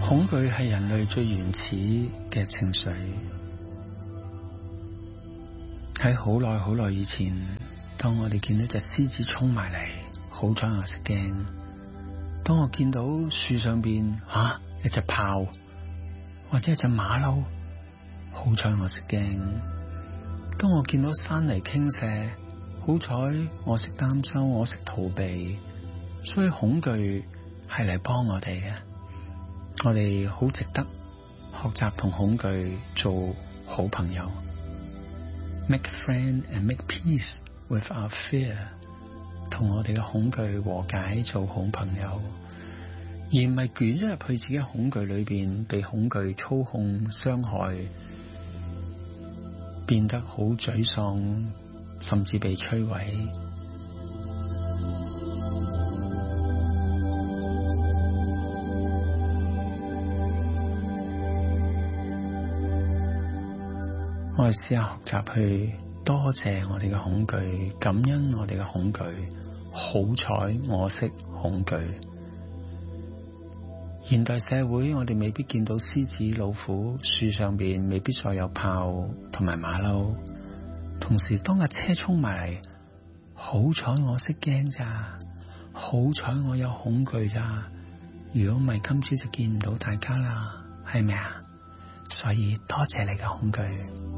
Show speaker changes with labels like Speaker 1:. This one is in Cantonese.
Speaker 1: 恐懼係人類最原始嘅情緒。喺好耐好耐以前，當我哋見到隻獅子衝埋嚟，好彩我識驚。當我見到樹上邊一隻豹或者一隻馬騮，好彩我識驚。當我見到山泥傾瀉，好彩我識擔憂，我識逃避。所以恐懼係嚟幫我哋嘅，我哋好值得學習同恐懼做好朋友。Make friend and make peace with our fear， 同我哋嘅恐懼和解，做好朋友，而唔係捲咗入去自己嘅恐懼裏邊，被恐懼操控、傷害，變得好沮喪，甚至被摧毀。我哋試下學習去多謝我哋嘅恐懼，感恩我哋嘅恐懼。好彩我識恐懼。現代社會我哋未必見到獅子、老虎，樹上邊未必再有豹同埋馬騮。同時當架車衝埋嚟，好彩我識驚咋，好彩我有恐懼咋。如果唔係今朝就見唔到大家啦，係咪啊？所以多謝你嘅恐懼。